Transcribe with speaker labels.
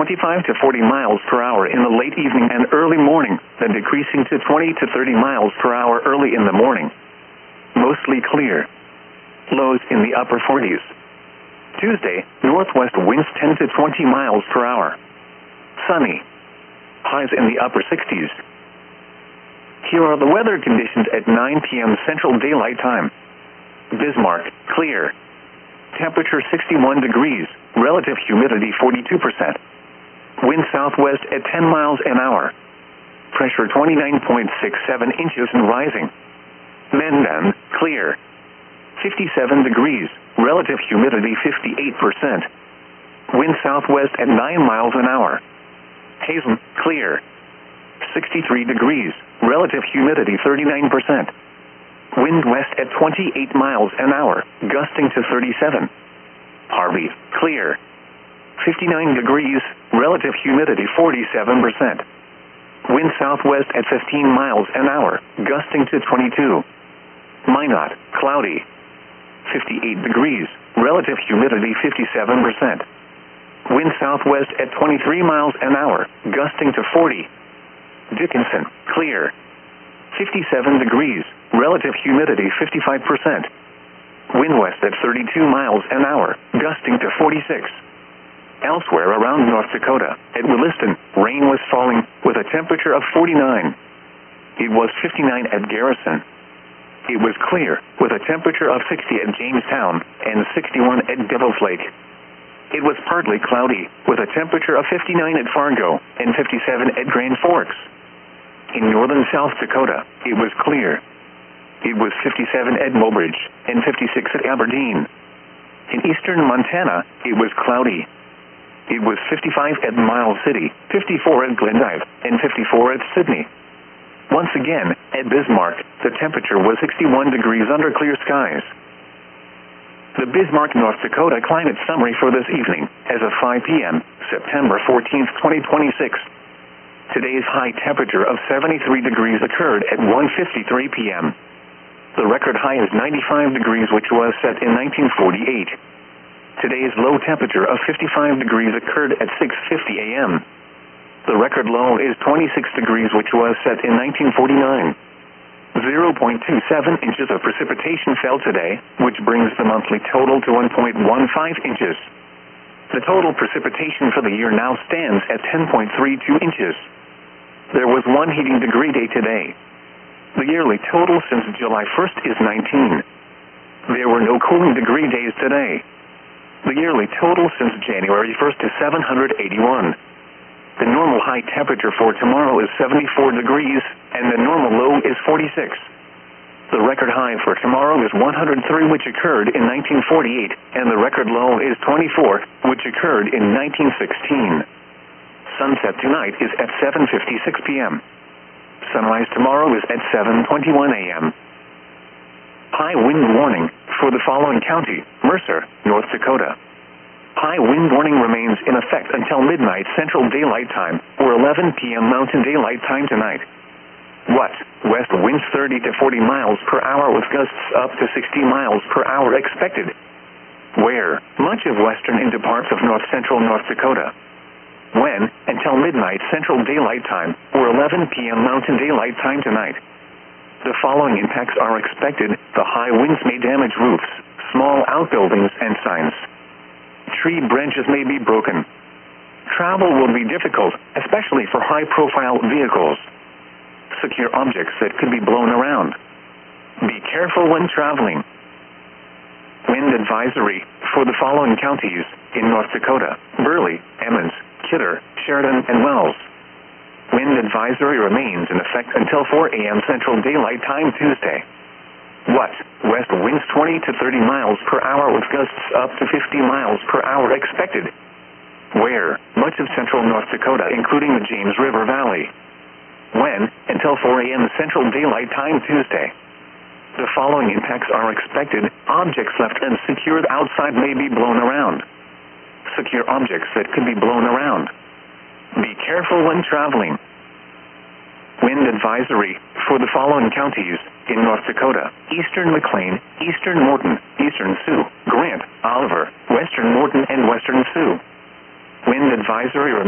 Speaker 1: 25 to 40 miles per hour in the late evening and early morning, then decreasing to 20 to 30 miles per hour early in the morning. Mostly clear. Lows in the upper 40s. Tuesday, northwest winds 10 to 20 miles per hour. Sunny. Highs in the upper 60s. Here are the weather conditions at 9 p.m. Central Daylight Time. Bismarck, clear. Temperature 61 degrees, relative humidity 42%. Wind southwest at 10 miles an hour. Pressure 29.67 inches and rising. Mendon, clear. 57 degrees, relative humidity 58%. Wind southwest at 9 miles an hour. Hazen, clear. 63 degrees, relative humidity 39%. Wind west at 28 miles an hour, gusting to 37. Harvey, clear. 59 degrees, relative humidity 47%. Wind southwest at 15 miles an hour, gusting to 22. Minot, cloudy. 58 degrees, relative humidity 57%. Wind southwest at 23 miles an hour, gusting to 40. Dickinson, clear. 57 degrees, relative humidity 55%. Wind west at 32 miles an hour, gusting to 46. Elsewhere around North Dakota, at Williston, rain was falling with a temperature of 49. It was 59 at Garrison. It was clear with a temperature of 60 at Jamestown and 61 at Devil's Lake. It was partly cloudy with a temperature of 59 at Fargo and 57 at Grand Forks. In northern South Dakota, it was clear. It was 57 at Mobridge and 56 at Aberdeen. In eastern Montana, it was cloudy. It was 55 at Miles City, 54 at Glendive, and 54 at Sydney. Once again, at Bismarck, the temperature was 61 degrees under clear skies. The Bismarck, North Dakota climate summary for this evening, as of 5 p.m., September 14, 2026. Today's high temperature of 73 degrees occurred at 1:53 p.m. The record high is 95 degrees, which was set in 1948. Today's low temperature of 55 degrees occurred at 6:50 a.m. The record low is 26 degrees, which was set in 1949. 0.27 inches of precipitation fell today, which brings the monthly total to 1.15 inches. The total precipitation for the year now stands at 10.32 inches. There was one heating degree day today. The yearly total since July 1st is 19. There were no cooling degree days today. The yearly total since January 1st is 781. The normal high temperature for tomorrow is 74 degrees, and the normal low is 46. The record high for tomorrow is 103, which occurred in 1948, and the record low is 24, which occurred in 1916. Sunset tonight is at 7:56 p.m. Sunrise tomorrow is at 7:21 a.m. High wind warning for the following county: Mercer, North Dakota. High wind warning remains in effect until midnight Central Daylight Time, or 11 p.m. Mountain Daylight Time tonight. What? West winds 30 to 40 miles per hour with gusts up to 60 miles per hour expected. Where? Much of western into parts of north-central North Dakota. When? Until midnight Central Daylight Time, or 11 p.m. Mountain Daylight Time tonight. The following impacts are expected. The high winds may damage roofs, small outbuildings, and signs. Tree branches may be broken. Travel will be difficult, especially for high-profile vehicles. Secure objects that could be blown around. Be careful when traveling. Wind advisory for the following counties in North Dakota: Burley, Emmons, Kidder, Sheridan, and Wells. Wind advisory remains in effect until 4 a.m. Central Daylight Time Tuesday. What? West winds 20 to 30 miles per hour with gusts up to 50 miles per hour expected. Where? Much of central North Dakota, including the James River Valley. When? Until 4 a.m. Central Daylight Time Tuesday. The following impacts are expected. Objects left unsecured outside may be blown around. Secure objects that could be blown around. Be careful when traveling. Wind advisory for the following counties in North Dakota: eastern McLean, eastern Morton, eastern Sioux, Grant, Oliver, western Morton, and western Sioux. Wind advisory